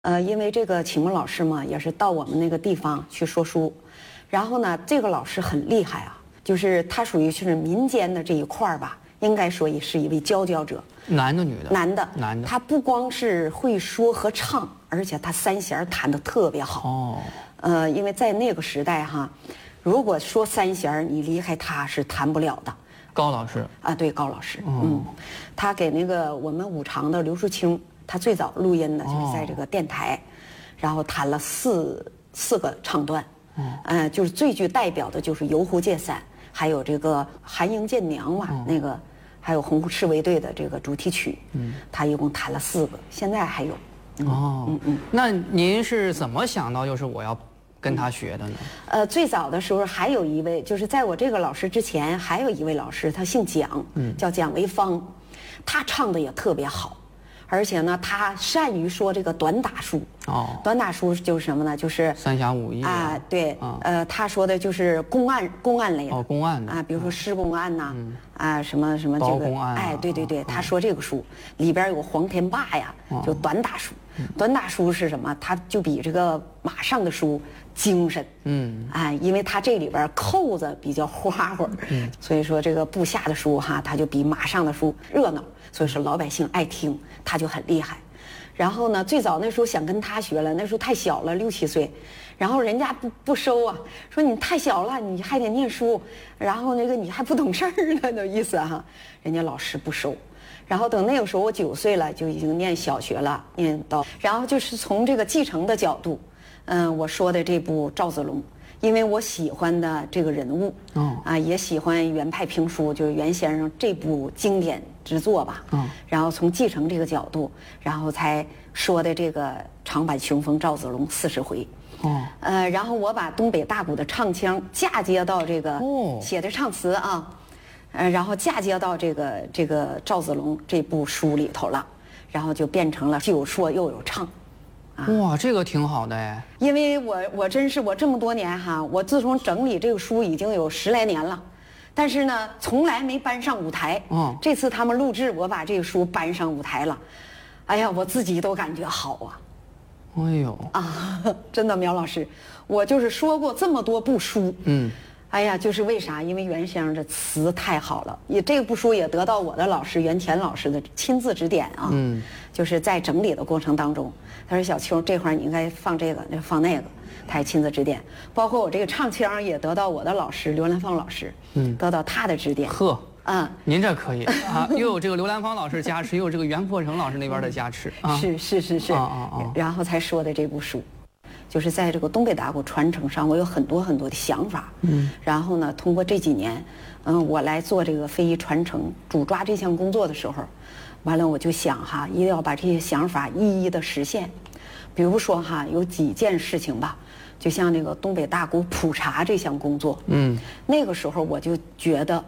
因为这个启蒙老师嘛，也是到我们那个地方去说书，然后呢，这个老师很厉害啊，就是他属于是民间的这一块儿吧，应该说也是一位佼佼者。 男的女的？ 男的。 男的。 他不光是会说和唱，而且他三弦弹得特别好。哦。因为在那个时代哈，如果说三弦你离开他是弹不了的。 高老师。 啊，对，高老师。他给那个我们五常的刘淑清。他最早录音呢，就是在这个电台，然后弹了四个唱段，就是最具代表的就是《游湖借伞》，还有这个《寒营见娘》嘛，那个还有《红赤卫队》的这个主题曲，他一共弹了4个，现在还有。 那您是怎么想到就是我要跟他学的呢？ 最早的时候还有一位，就是在我这个老师之前，还有一位老师，他姓蒋，叫蒋维芳，他唱的也特别好。而且呢，他善于说这个短打书。短打书就是什么呢？就是三侠五义啊，对，他说的就是公案类的。 公案的啊，比如说施公案呐，什么这个公案。 哎，对，他说这个书里边有黄天霸呀，就短打书。短打书是什么？他就比这个马上的书精神。因为他这里边扣子比较花花，所以说这个部下的书哈，他就比马上的书热闹，所以说老百姓爱听，他就很厉害。然后呢，最早那时候想跟他学了，那时候太小了，6、7岁，然后人家不收啊，说你太小了，你还得念书，然后那个你还不懂事儿呢，那意思哈，人家老师不收。然后等那个时候我9岁了，就已经念小学了，念到，然后就是从这个继承的角度，我说的这部赵子龙，因为我喜欢的这个人物，也喜欢原派评书，就是袁先生这部经典之作吧，然后从继承这个角度，然后才说的这个长坂雄风赵子龙40回，然后我把东北大鼓的唱腔嫁接到这个写的唱词啊，然后嫁接到这个赵子龙这部书里头了，然后就变成了既有说又有唱。 哇，这个挺好的哎！ 因为我真是我这么多年哈，我自从整理这个书已经有10来年了，但是呢，从来没搬上舞台。这次他们录制，我把这个书搬上舞台了，哎呀，我自己都感觉好啊。 哎呦真的，苗老师，我就是说过这么多部书，哎呀，就是为啥？因为袁先生这词太好了，这部书也得到我的老师袁田老师的亲自指点啊。就是在整理的过程当中，他说小秋这会儿你应该放这个，放那个，他也亲自指点。包括我这个唱腔也得到我的老师刘兰芳老师，得到他的指点。 您这可以啊，又有这个刘兰芳老师加持，又有这个袁破成老师那边的加持啊。 是。然后才说的这部书。就是在这个东北打鼓传承上，我有很多的想法。然后呢，通过这几年，我来做这个非遗传承，主抓这项工作的时候，完了我就想哈，一定要把这些想法一一的实现。比如说哈，有几件事情吧，就像那个东北大鼓普查这项工作，那个时候我就觉得，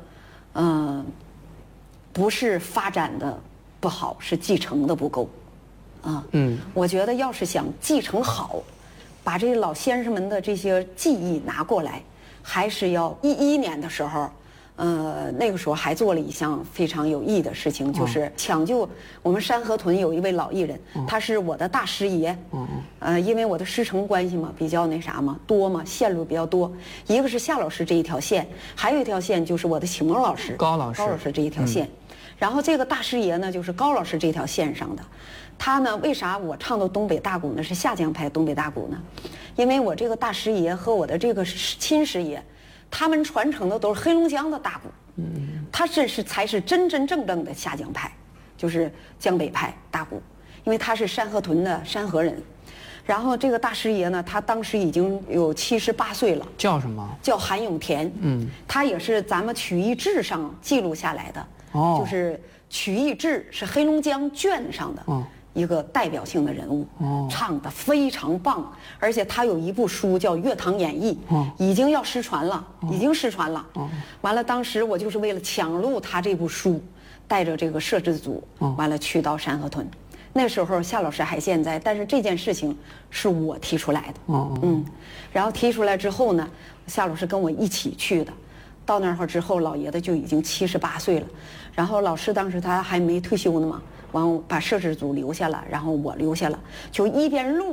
不是发展的不好，是继承的不够，我觉得要是想继承好。把这老先生们的这些技艺拿过来，还是要11年的时候，那个时候还做了一项非常有意义的事情，就是抢救我们山河屯有一位老艺人，他是我的大师爷，因为我的师承关系嘛，比较那啥嘛，多嘛，线路比较多，一个是夏老师这一条线，还有一条线就是我的启蒙老师高老师这一条线，然后这个大师爷呢，就是高老师这条线上的。他呢，为啥我唱的东北大鼓呢是下江派东北大鼓呢？因为我这个大师爷和我的这个亲师爷，他们传承的都是黑龙江的大鼓，他才是真真正正的下江派，就是江北派大鼓，因为他是山河屯的山河人。然后这个大师爷呢，他当时已经有78岁了。 叫什么？ 叫韩永田。他也是咱们曲艺志上记录下来的。就是曲艺志是黑龙江卷上的。一个代表性的人物，唱得非常棒，而且他有一部书叫《乐堂演义》，已经要失传了，完了，当时我就是为了抢录他这部书，带着这个摄制组，完了去到山河屯。那时候夏老师还健在，但是这件事情是我提出来的，然后提出来之后呢，夏老师跟我一起去的。到那儿之后，老爷子就已经78岁了，然后老师当时他还没退休呢嘛。 完把摄制组留下了，然后我留下了，就一边录。